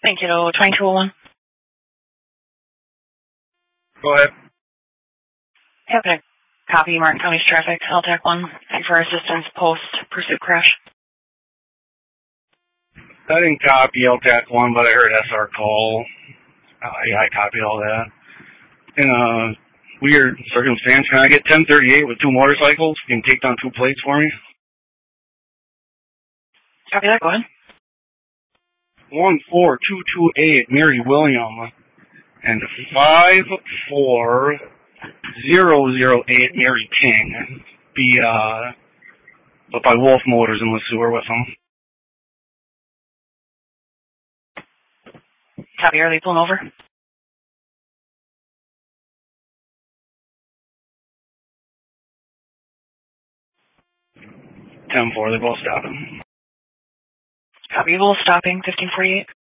Thank you, 2201. Go ahead. Okay. Copy Martin County's traffic, LTAC 1. Thank you for assistance post-pursuit crash. I didn't copy LTAC 1, but I heard SR call. I copied all that. In a weird circumstance, can I get 1038 with 2 motorcycles? You can take down 2 plates for me? Copy that, go ahead. 14228 Mary William and 54008 Mary King. Be by Wolf Motors in LeSueur with them. Copy, are they pulling over? 10-4, they're both stopping. Copy, both stopping, 1548.